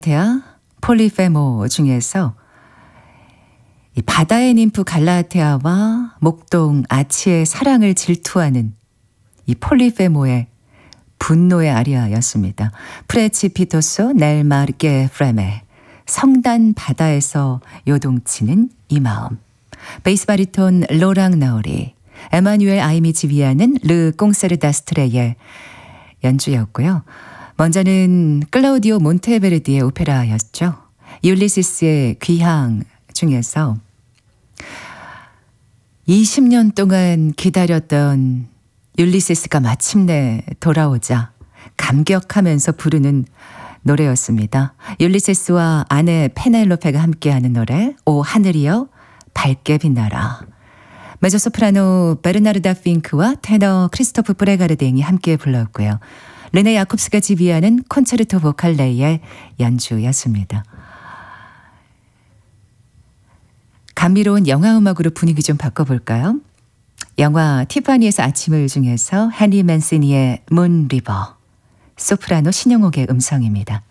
갈라테아, 폴리페모 중에서 이 바다의 ним프 갈라테아와 목동 아치의 사랑을 질투하는 이 폴리페모의 분노의 아리아였습니다. 프레치피토소 넬 마르게 프레메, 성단 바다에서 요동치는 이 마음. 베이스 바리톤 로랑 나우리, 에마뉴엘 아이미지 위아는 르 꽁세르다스트레의 연주였고요. 먼저는 클라우디오 몬테베르디의 오페라였죠. 율리시스의 귀향 중에서 20년 동안 기다렸던 율리시스가 마침내 돌아오자 감격하면서 부르는 노래였습니다. 율리시스와 아내 페넬로페가 함께하는 노래 오 하늘이여 밝게 빛나라. 메조소프라노 베르나르다 핑크와 테너 크리스토프 브레가르댕이 함께 불렀고요. 르네 야콥스가 지휘하는 콘체르토 보칼레의 연주였습니다. 감미로운 영화음악으로 분위기 좀 바꿔볼까요? 영화 티파니에서 아침을 중에서 해리 맨시니의 문 리버, 소프라노 신영옥의 음성입니다.